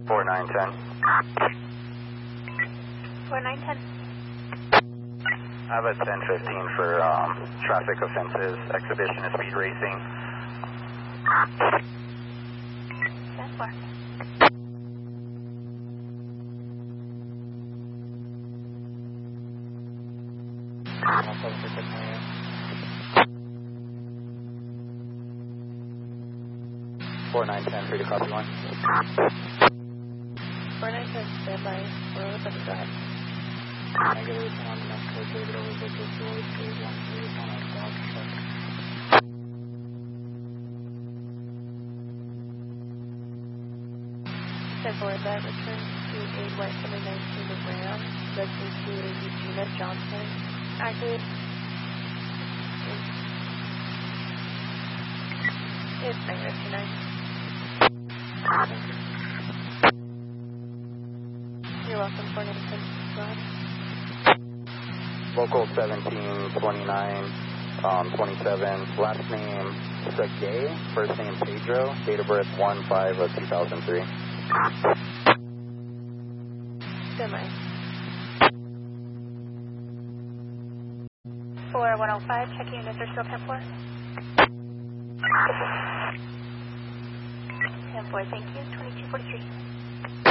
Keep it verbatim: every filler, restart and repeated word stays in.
four nine ten. four nine ten. I have a ten fifteen for um, traffic offenses, exhibition of speed racing. ten four. four nine ten, free to copy one. four nine ten, stand by. We're with the drive. Negative on the next code, David over Victor, four three one three on our dog truck. ten four, that returns to a white twenty nineteen Ram, registered to a Eugenia Johnson. Active. It's nine fifty-nine. You're welcome, four nine ten. Local seventeen twenty-nine, um, twenty-seven, last name Segay, first name Pedro, date of birth one five of two thousand three. Semi. four one oh five, checking units are still ten four. ten four, thank you, twenty-two forty-three.